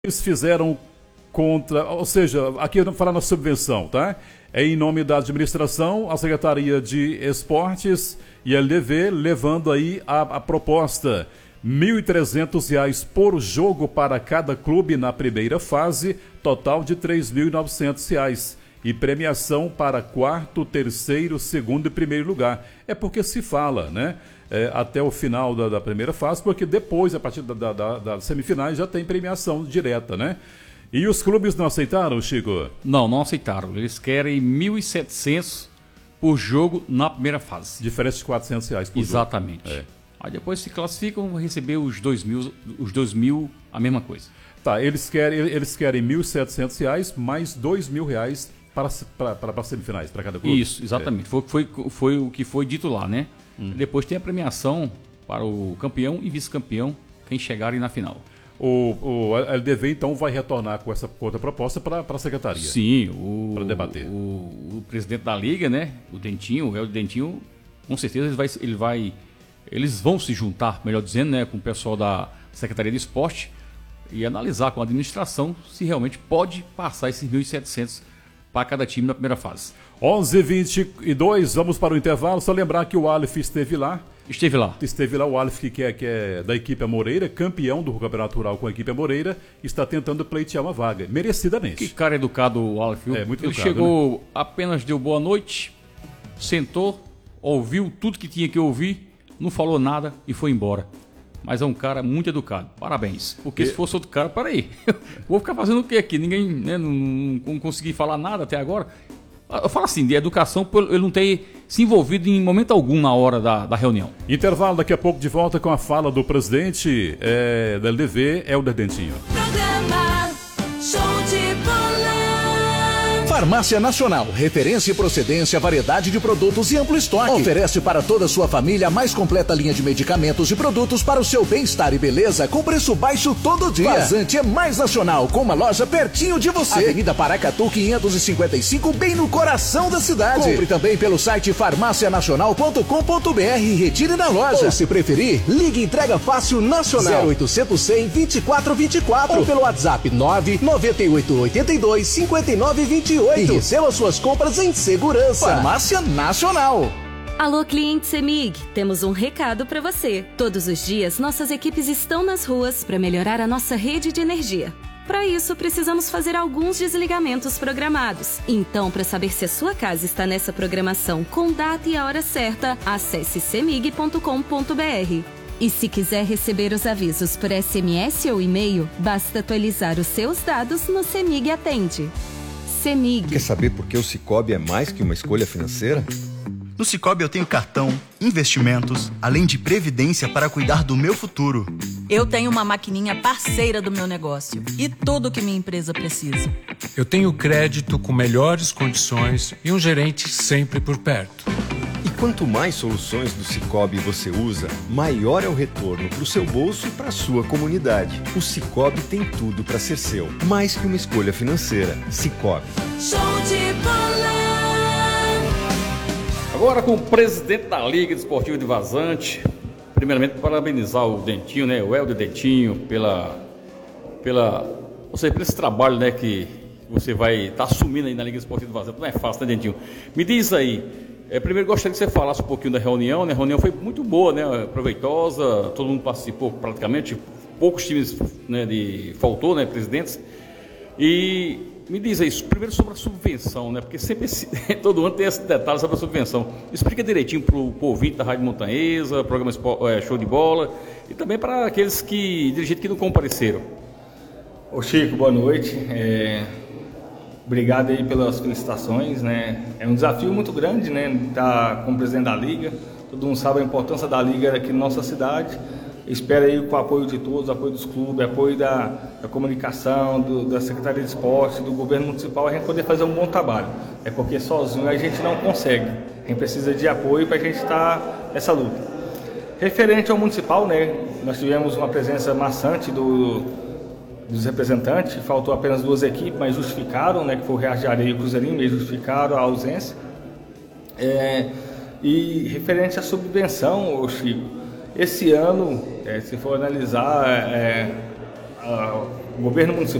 Eles fizeram contra, ou seja, aqui eu não falar na subvenção, tá? É em nome da administração, a Secretaria de Esportes e a LDV, levando aí a proposta R$ 1.300 por jogo para cada clube na primeira fase, total de R$ 3.900. E premiação para quarto, terceiro, segundo e primeiro lugar. É porque se fala, né? Até o final da primeira fase, porque depois, a partir das semifinais, já tem premiação direta, né? E os clubes não aceitaram, Chico? Não aceitaram. Eles querem 1.700 por jogo na primeira fase. Diferença de R$ 400 por Exatamente. jogo. Aí depois se classificam, vão receber os 2.000, a mesma coisa. Tá, eles querem R$ 1.700 mais R$ 2.000 para as semifinais, para cada clube. Isso, exatamente. Foi o que foi dito lá, né? Depois tem a premiação para o campeão e vice-campeão, quem chegarem na final. O LDV, então, vai retornar com essa outra proposta para a secretaria. Sim, para debater. O presidente da liga, né? O Dentinho, o Hélio Dentinho, com certeza eles vão se juntar, melhor dizendo, né, com o pessoal da Secretaria de Esporte e analisar com a administração se realmente pode passar esses 1.700 para cada time na primeira fase. 11h22, vamos para o intervalo. Só lembrar que o Aleph esteve lá. Esteve lá O Aleph, que é da equipe Amoreira, campeão do Campeonato Rural com a equipe Amoreira, está tentando pleitear uma vaga, merecidamente. Que cara educado o Aleph. Muito Ele educado, chegou, né? Apenas deu boa noite, sentou, ouviu tudo que tinha que ouvir, não falou nada e foi embora. Mas é um cara muito educado. Parabéns. Porque se fosse outro cara, peraí. Vou ficar fazendo o quê aqui? Ninguém, né, não consegui falar nada até agora. Eu falo assim, de educação, ele não ter se envolvido em momento algum na hora da reunião. Intervalo, daqui a pouco de volta com a fala do presidente da LDV, Hélio Dentinho. Programa Show de Bola. Farmácia Nacional, referência e procedência, variedade de produtos e amplo estoque. Oferece para toda a sua família a mais completa linha de medicamentos e produtos para o seu bem-estar e beleza com preço baixo todo dia. Vazante é mais nacional, com uma loja pertinho de você. Avenida Paracatu 555, bem no coração da cidade. Compre também pelo site farmacianacional.com.br e retire na loja. Ou se preferir, ligue Entrega Fácil Nacional 0800 100 2424 ou pelo WhatsApp 99882 5928. E receba suas compras em segurança. Farmácia Nacional. Alô, cliente CEMIG, temos um recado para você. Todos os dias, nossas equipes estão nas ruas para melhorar a nossa rede de energia. Para isso, precisamos fazer alguns desligamentos programados. Então, para saber se a sua casa está nessa programação com data e a hora certa, acesse cemig.com.br. E se quiser receber os avisos por SMS ou e-mail, basta atualizar os seus dados no CEMIG Atende. CEMIG. Quer saber por que o Sicoob é mais que uma escolha financeira? No Sicoob eu tenho cartão, investimentos, além de previdência para cuidar do meu futuro. Eu tenho uma maquininha parceira do meu negócio e tudo que minha empresa precisa. Eu tenho crédito com melhores condições e um gerente sempre por perto. E quanto mais soluções do Sicoob você usa, maior é o retorno para o seu bolso e para a sua comunidade. O Sicoob tem tudo para ser seu, mais que uma escolha financeira. Sicoob. Show de Bola. Agora com o presidente da Liga Desportiva de Vazante, primeiramente parabenizar o Dentinho, né, o Hélio Dentinho, ou seja, por esse trabalho, né, que você vai estar assumindo aí na Liga Desportiva de Vazante. Não é fácil, né, Dentinho? Me diz aí, primeiro gostaria que você falasse um pouquinho da reunião, né? A reunião foi muito boa, né, proveitosa, todo mundo participou praticamente, poucos times, né, faltou, né, presidentes. E me diz aí, primeiro sobre a subvenção, né? Porque sempre todo ano tem esse detalhe sobre a subvenção. Explica direitinho para o ouvinte da Rádio Montanhesa, programa Show de Bola, e também para aqueles dirigentes que não compareceram. Ô Chico, boa noite. Obrigado aí pelas felicitações, né? É um desafio muito grande, né? Estar como presidente da Liga. Todo mundo sabe a importância da Liga aqui na nossa cidade. Espero aí com o apoio de todos, apoio dos clubes, apoio da comunicação, da Secretaria de Esporte, do governo municipal, a gente poder fazer um bom trabalho. É porque sozinho a gente não consegue. A gente precisa de apoio para a gente estar nessa luta. Referente ao municipal, né? Nós tivemos uma presença maçante dos representantes, faltou apenas 2 equipes, mas justificaram, né? Que foi o Real de Areia e o Cruzeirinho, mas justificaram a ausência. E referente à subvenção, Chico, esse ano, se for analisar O governo municipal